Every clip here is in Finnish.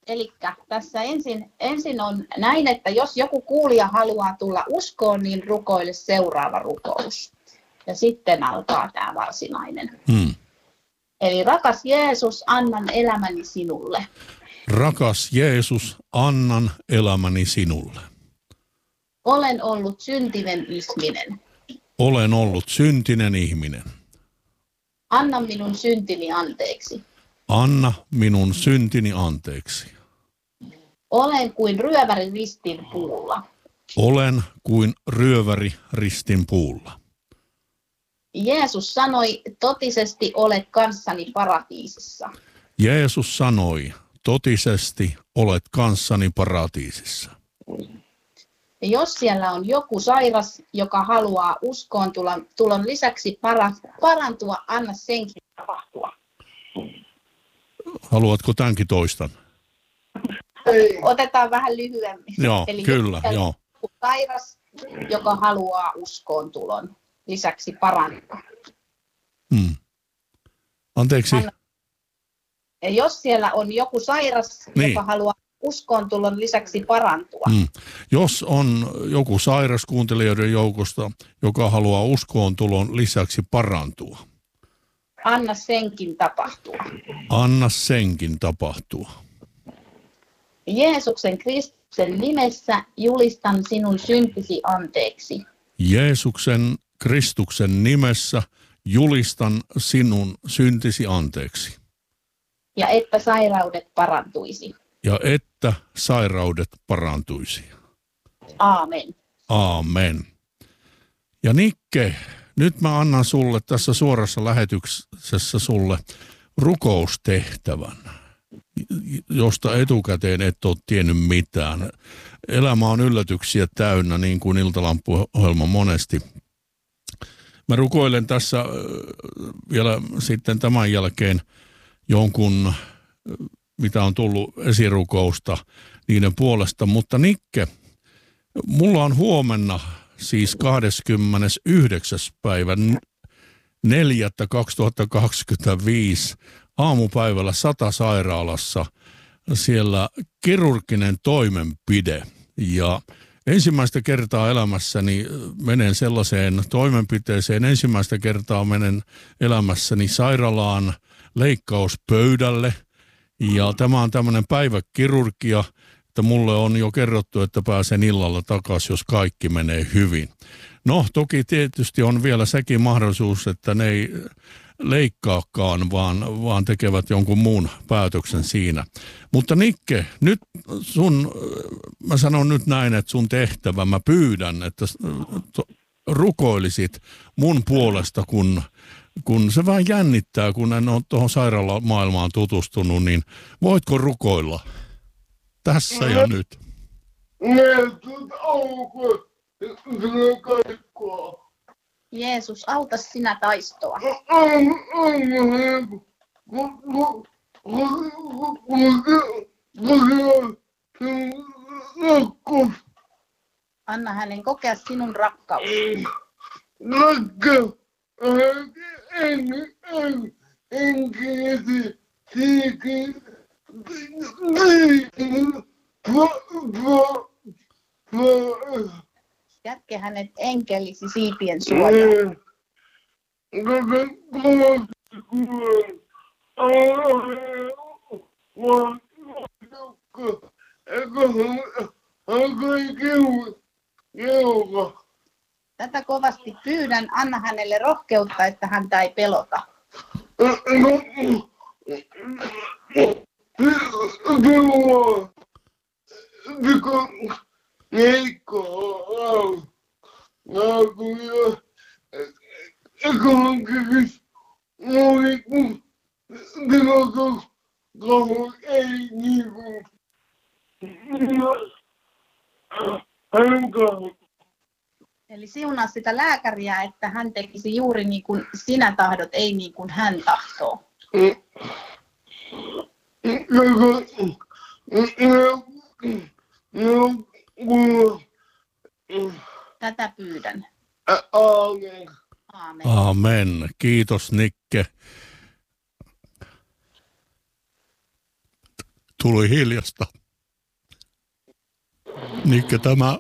Eli tässä ensin on näin, että jos joku kuulija haluaa tulla uskoon, niin rukoile seuraava rukous. Ja sitten alkaa tämä varsinainen. Eli rakas Jeesus, annan elämäni sinulle. Rakas Jeesus, annan elämäni sinulle. Olen ollut syntinen ihminen. Olen ollut syntinen ihminen. Anna minun syntini anteeksi. Anna minun syntini anteeksi. Olen kuin ryöväri ristin puulla. Olen kuin ryöväri ristin puulla. Jeesus sanoi, totisesti olet kanssani paratiisissa. Jeesus sanoi, totisesti olet kanssani paratiisissa. Ja jos siellä on joku sairas, joka haluaa uskoon tulon lisäksi parantua, anna senkin tapahtua. Haluatko tämänkin toistan? Otetaan vähän lyhyemmin. Joo, eli kyllä, joo. On joku sairas, joka haluaa uskoon tulon lisäksi parantua. Anteeksi. Ja jos siellä on joku sairas, joka haluaa uskoon tulon lisäksi parantua. Jos on joku sairas kuuntelijoiden joukosta, joka haluaa uskoon tulon lisäksi parantua. Anna senkin tapahtua. Anna senkin tapahtua. Jeesuksen Kristuksen nimessä julistan sinun syntisi anteeksi. Jeesuksen Kristuksen nimessä julistan sinun syntisi anteeksi. Ja että sairaudet parantuisi. Ja että sairaudet parantuisi. Aamen. Aamen. Ja Nikke, nyt mä annan sulle tässä suorassa lähetyksessä sulle rukoustehtävän, josta etukäteen et ole tiennyt mitään. Elämä on yllätyksiä täynnä, niin kuin Iltalampu-ohjelma monesti. Mä rukoilen tässä vielä sitten tämän jälkeen jonkun, mitä on tullut esirukousta niiden puolesta. Mutta Nikke, mulla on huomenna siis 29. päivä 4.2025 aamupäivällä 100 sairaalassa siellä kirurginen toimenpide. Ja ensimmäistä kertaa elämässäni menen sellaiseen toimenpiteeseen. Ensimmäistä kertaa menen elämässäni sairaalaan leikkauspöydälle. Ja tämä on tämmöinen päiväkirurgia, että mulle on jo kerrottu, että pääsen illalla takaisin, jos kaikki menee hyvin. No, toki tietysti on vielä sekin mahdollisuus, että ne ei leikkaakaan, vaan tekevät jonkun muun päätöksen siinä. Mutta Nikke, nyt mä sanon nyt näin, että sun tehtävä, mä pyydän, että rukoilisit mun puolesta, kun se vähän jännittää, kun en ole tuohon sairaalamaailmaan tutustunut, niin voitko rukoilla tässä ja nyt? Jeesus, auta sinä taistoa. Anna hänen kokea sinun rakkaus. Jätke hänet enkelisi siipien suojaan. Tätä kovasti pyydän, anna hänelle rohkeutta, että häntä ei pelota. Eli siunaa sitä lääkäriä, että hän tekisi juuri niin kuin sinä tahdot, ei niin kuin hän tahtoo. Tätä pyydän. Aamen. Aamen. Kiitos Nikke. tuli hiljasta. Nikke, tämä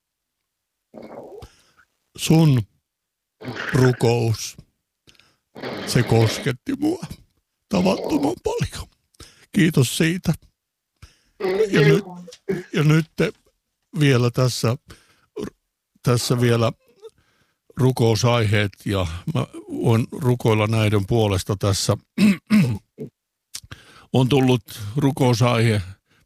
sun rukous, se kosketti mua tavattoman paljon. Kiitos siitä. Ja nyt vielä tässä vielä rukousaiheet, ja mä voin rukoilla näiden puolesta tässä. On tullut rukousaihe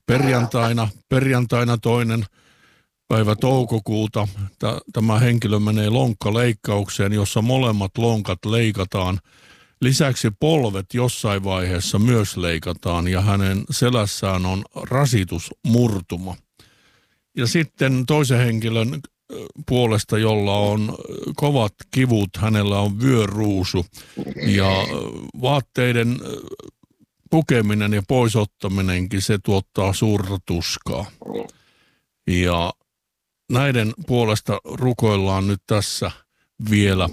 perjantaina 2. päivä toukokuuta. Tämä henkilö menee lonkkaleikkaukseen, jossa molemmat lonkat leikataan. Lisäksi polvet jossain vaiheessa myös leikataan, ja hänen selässään on rasitusmurtuma. Ja sitten toisen henkilön puolesta, jolla on kovat kivut, hänellä on vyöruusu, ja vaatteiden pukeminen ja poisottaminenkin, se tuottaa suurta tuskaa. Ja näiden puolesta rukoillaan nyt tässä vielä.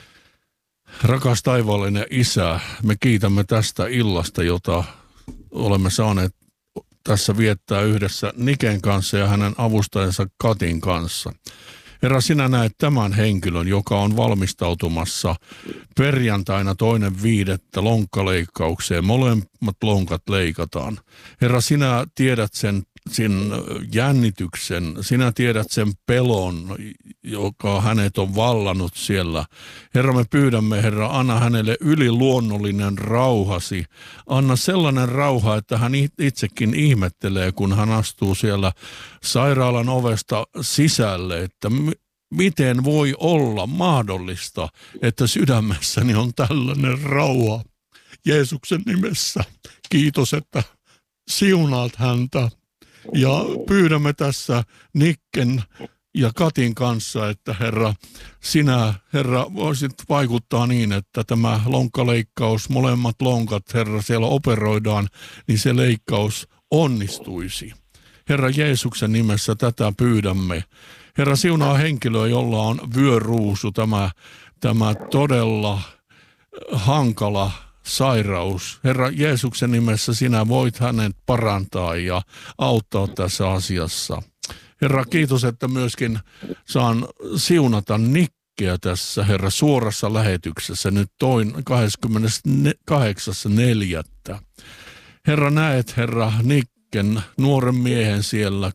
Rakas taivaallinen Isä, me kiitämme tästä illasta, jota olemme saaneet tässä viettää yhdessä Niken kanssa ja hänen avustajansa Katin kanssa. Herra, sinä näet tämän henkilön, joka on valmistautumassa perjantaina 2.5. lonkkaleikkaukseen. Molemmat lonkat leikataan. Herra, sinä tiedät sen jännityksen, sinä tiedät sen pelon, joka hänet on vallannut siellä. Herra, me pyydämme, Herra, anna hänelle yliluonnollinen rauhasi. Anna sellainen rauha, että hän itsekin ihmettelee, kun hän astuu siellä sairaalan ovesta sisälle, että miten voi olla mahdollista, että sydämessäni on tällainen rauha. Jeesuksen nimessä kiitos, että siunaat häntä. Ja pyydämme tässä Nikken ja Katin kanssa, että Herra, sinä, Herra, voisit vaikuttaa niin, että tämä lonkkaleikkaus, molemmat lonkat, Herra, siellä operoidaan, niin se leikkaus onnistuisi. Herra, Jeesuksen nimessä tätä pyydämme. Herra, siunaa henkilöä, jolla on vyöruusu, tämä todella hankala sairaus. Herra, Jeesuksen nimessä sinä voit hänet parantaa ja auttaa tässä asiassa. Herra, kiitos, että myöskin saan siunata Nikkeä tässä, Herra, suorassa lähetyksessä nyt 28.4. Herra, näet, Herra, Nikken, nuoren miehen siellä,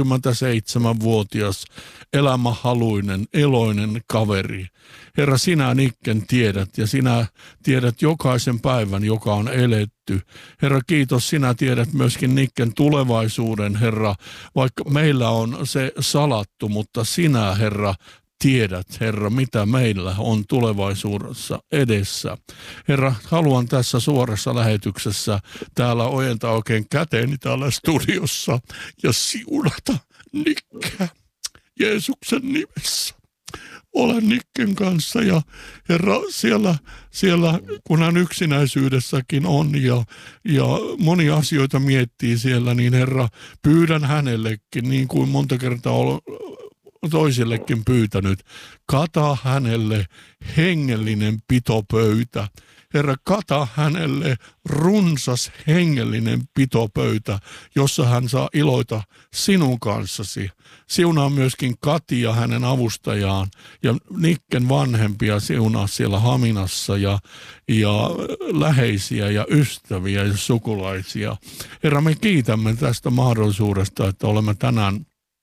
37-vuotias, elämähaluinen, eloinen kaveri. Herra, sinä Nikken tiedät, ja sinä tiedät jokaisen päivän, joka on eletty. Herra, kiitos, sinä tiedät myöskin Nikken tulevaisuuden, Herra, vaikka meillä on se salattu, mutta sinä, Herra, tiedät, Herra, mitä meillä on tulevaisuudessa edessä. Herra, haluan tässä suorassa lähetyksessä täällä ojentaa oikein käteeni täällä studiossa ja siunata Nikkeä Jeesuksen nimessä. Olen Nikken kanssa ja Herra, siellä kun hän yksinäisyydessäkin on ja monia asioita miettii siellä, niin Herra, pyydän hänellekin, niin kuin monta kertaa toisillekin pyytänyt, kata hänelle hengellinen pitopöytä. Herra, kata hänelle runsas hengellinen pitopöytä, jossa hän saa iloita sinun kanssasi. Siunaa myöskin Katia, hänen avustajaan, ja Nikken vanhempia siunaa siellä Haminassa ja läheisiä ja ystäviä ja sukulaisia. Herra, me kiitämme tästä mahdollisuudesta, että olemme tänään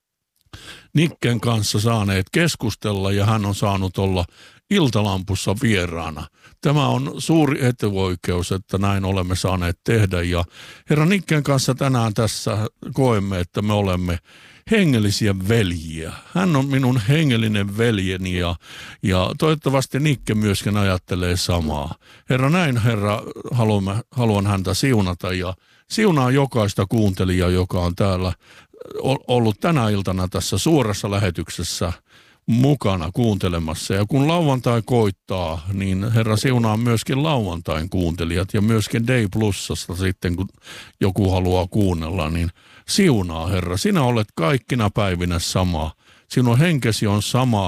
Nikken kanssa saaneet keskustella ja hän on saanut olla Iltalampussa vieraana. Tämä on suuri etuoikeus, että näin olemme saaneet tehdä ja Herra, Nikken kanssa tänään tässä koemme, että me olemme hengellisiä veljiä. Hän on minun hengellinen veljeni ja toivottavasti Nikke myöskin ajattelee samaa. Herra, näin Herra, haluan häntä siunata ja siunaa jokaista kuuntelijaa, joka on täällä ollut tänä iltana tässä suorassa lähetyksessä mukana kuuntelemassa. Ja kun lauantai koittaa, niin Herra, siunaa myöskin lauantain kuuntelijat ja myöskin Day Plusasta sitten, kun joku haluaa kuunnella, niin siunaa Herra. Sinä olet kaikkina päivinä sama. Sinun henkesi on sama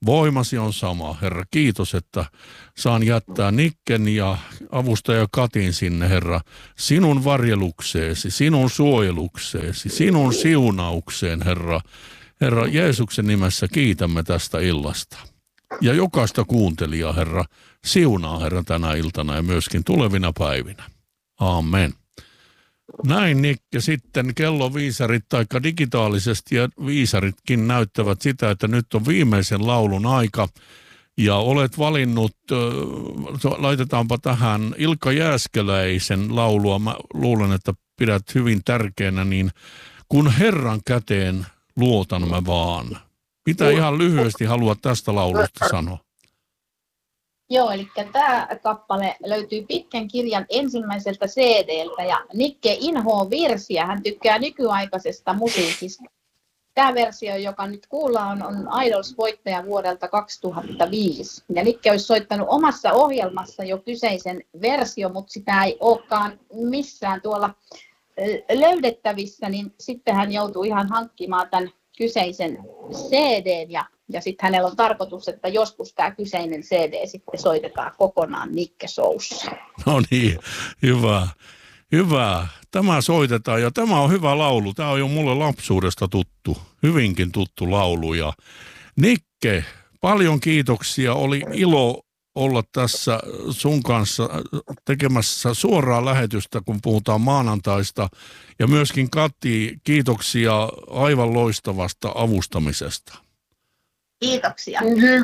Voimasi on sama, Herra. Kiitos, että saan jättää Nikken ja avustaja Katin sinne, Herra, sinun varjelukseesi, sinun suojelukseesi, sinun siunaukseen, Herra. Herra, Jeesuksen nimessä kiitämme tästä illasta. Ja jokaista kuuntelijaa, Herra, siunaa, Herra, tänä iltana ja myöskin tulevina päivinä. Amen. Näin, Nikke, sitten kelloviisarit taikka digitaalisesti ja viisaritkin näyttävät sitä, että nyt on viimeisen laulun aika. Ja olet valinnut, laitetaanpa tähän Ilkka Jääskeläisen laulua. Mä luulen, että pidät hyvin tärkeänä, niin kun Herran käteen luotan mä vaan. Mitä ihan lyhyesti haluat tästä laulusta sanoa? Joo, eli tämä kappale löytyy pitkän kirjan ensimmäiseltä CD:ltä ja Nikke inhoaa virsiä, hän tykkää nykyaikaisesta musiikista. Tämä versio, joka nyt kuullaan, on Idols-voittaja vuodelta 2005. Ja Nikke olisi soittanut omassa ohjelmassa jo kyseisen versio, mutta sitä ei olekaan missään tuolla löydettävissä, niin sitten hän joutui ihan hankkimaan tämän kyseisen CD:n ja sitten hänellä on tarkoitus, että joskus tämä kyseinen CD sitten soitetaan kokonaan Nikke Showssa. No niin, hyvä. Hyvä. Tämä soitetaan ja tämä on hyvä laulu. Tämä on jo mulle lapsuudesta tuttu, hyvinkin tuttu laulu. Ja Nikke, paljon kiitoksia. Oli ilo olla tässä sun kanssa tekemässä suoraa lähetystä, kun puhutaan maanantaista. Ja myöskin Kati, kiitoksia aivan loistavasta avustamisesta. Kiitoksia.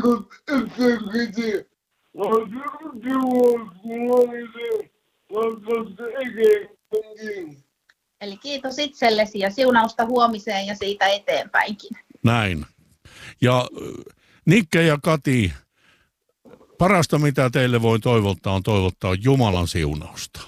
Eli kiitos itsellesi ja siunausta huomiseen ja siitä eteenpäinkin. Näin. Ja Nikke ja Kati, parasta mitä teille voi toivottaa on toivottaa Jumalan siunausta.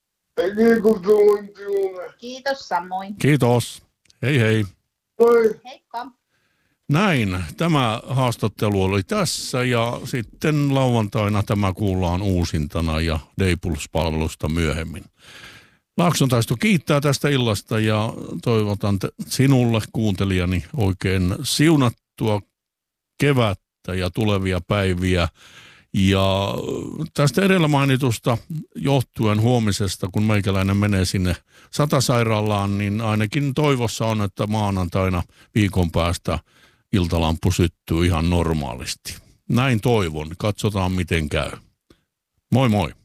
Kiitos samoin. Kiitos. Hei hei. Heippa. Näin, tämä haastattelu oli tässä ja sitten lauantaina tämä kuullaan uusintana ja Daypuls-palvelusta myöhemmin. Laaksontaisto kiittää tästä illasta ja toivotan sinulle kuuntelijani oikein siunattua kevättä ja tulevia päiviä. Ja tästä edellä mainitusta johtuen huomisesta, kun meikäläinen menee sinne Satasairaalaan, niin ainakin toivossa on, että maanantaina viikon päästä iltalampu syttyy ihan normaalisti. Näin toivon. Katsotaan miten käy. Moi moi.